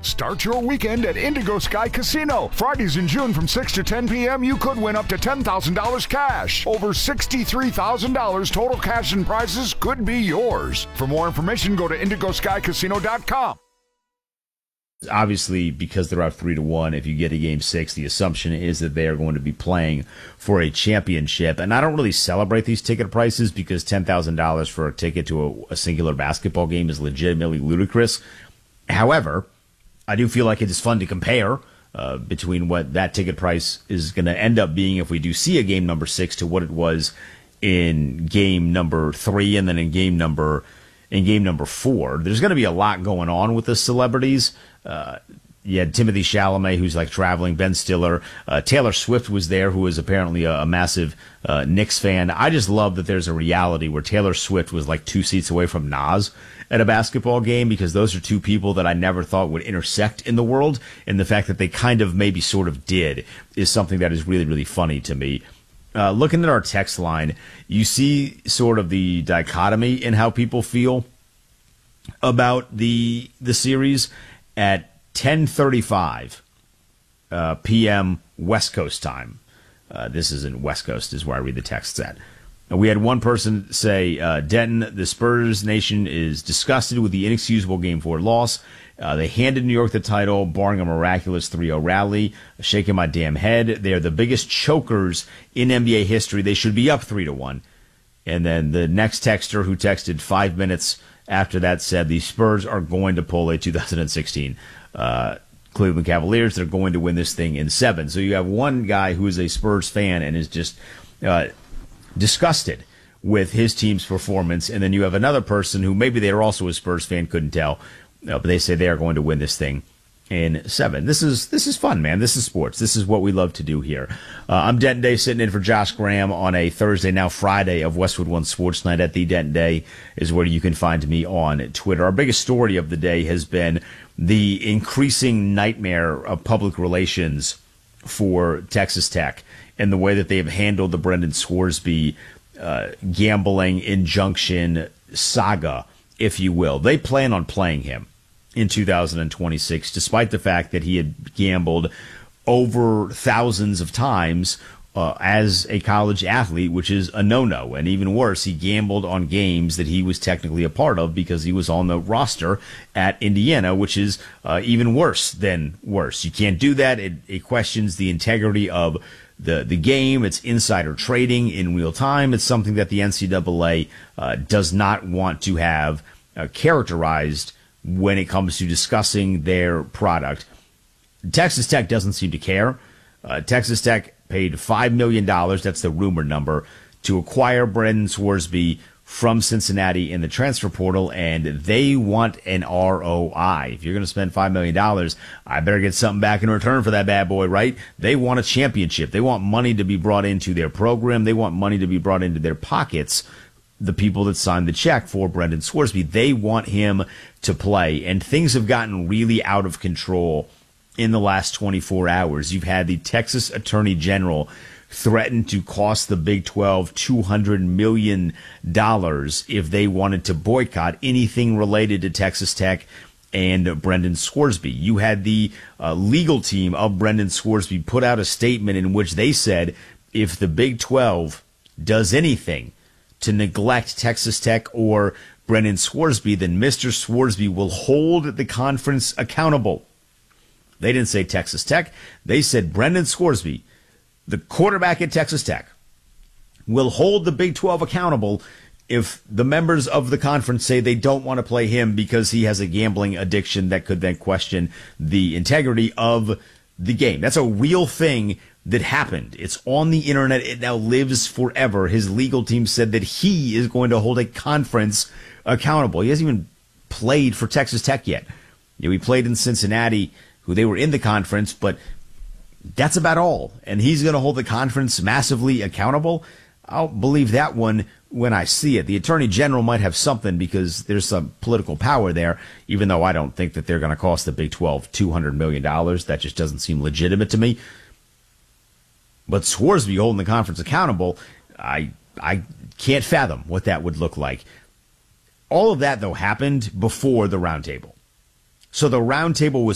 Start your weekend at Indigo Sky Casino. Fridays in June from 6 to 10 p.m., you could win up to $10,000 cash. Over $63,000 total cash and prizes could be yours. For more information, go to IndigoSkyCasino.com. Obviously, because they're up 3-1, if you get a Game 6, the assumption is that they are going to be playing for a championship. And I don't really celebrate these ticket prices because $10,000 for a ticket to a singular basketball game is legitimately ludicrous. However, I do feel like it is fun to compare between what that ticket price is going to end up being if we do see a game number 6 to what it was in game number 3 and then in game number 4. There's going to be a lot going on with the celebrities. You had Timothée Chalamet, who's like traveling, Ben Stiller. Taylor Swift was there, who is apparently a massive Knicks fan. I just love that there's a reality where Taylor Swift was like 2 seats away from Nas at a basketball game, because those are two people that I never thought would intersect in the world. And the fact that they kind of maybe sort of did is something that is really, really funny to me. Looking at our text line, you see sort of the dichotomy in how people feel about the series. At 10:35 p.m. West Coast time. This isn't West Coast, is where I read the texts at. We had one person say, Denton, the Spurs Nation is disgusted with the inexcusable Game 4 loss. They handed New York the title, barring a miraculous 3-0 rally. Shaking my damn head. They are the biggest chokers in NBA history. They should be up 3-1. And then the next texter, who texted 5 minutes after that, said the Spurs are going to pull a 2016 Cleveland Cavaliers. They're going to win this thing in 7. So you have one guy who is a Spurs fan and is just disgusted with his team's performance, and then you have another person who maybe they're also a Spurs fan, couldn't tell, but they say they are going to win this thing in 7. This is fun, man. This is sports. This is what we love to do here. I'm Denton Day, sitting in for Josh Graham on a Thursday, now Friday, of Westwood One Sports Night. At the Denton Day is where you can find me on Twitter. Our biggest story of the day has been the increasing nightmare of public relations for Texas Tech and the way that they have handled the Brendan Scoresby gambling injunction saga, if you will. They plan on playing him in 2026, despite the fact that he had gambled over thousands of times as a college athlete, which is a no-no. And even worse, he gambled on games that he was technically a part of because he was on the roster at Indiana, which is even worse than worse. You can't do that. It questions the integrity of the game. It's insider trading in real time. It's something that the NCAA does not want to have characterized when it comes to discussing their product. Texas Tech doesn't seem to care. Texas Tech paid $5 million, that's the rumor number, to acquire Brendan Scoresby from Cincinnati in the transfer portal, and they want an ROI. If you're going to spend $5 million, I better get something back in return for that bad boy, right? They want a championship. They want money to be brought into their program. They want money to be brought into their pockets. The people that signed the check for Brendan Scoresby, they want him to play. And things have gotten really out of control in the last 24 hours. You've had the Texas Attorney General threaten to cost the Big 12 $200 million if they wanted to boycott anything related to Texas Tech and Brendan Scoresby. You had the legal team of Brendan Scoresby put out a statement in which they said if the Big 12 does anything to neglect Texas Tech or Brendan Scoresby, then Mr. Scoresby will hold the conference accountable. They didn't say Texas Tech. They said Brendan Scoresby, the quarterback at Texas Tech, will hold the Big 12 accountable if the members of the conference say they don't want to play him because he has a gambling addiction that could then question the integrity of the game. That's a real thing that happened. It's on the internet. It now lives forever. His legal team said that he is going to hold a conference accountable. He hasn't even played for Texas Tech yet. He played in Cincinnati, who they were in the conference, but that's about all. And he's going to hold the conference massively accountable. I'll believe that one when I see it. The Attorney General might have something because there's some political power there, even though I don't think that they're going to cost the Big 12 $200 million. That just doesn't seem legitimate to me. But Scoresby holding the conference accountable, I can't fathom what that would look like. All of that, though, happened before the roundtable. So the roundtable was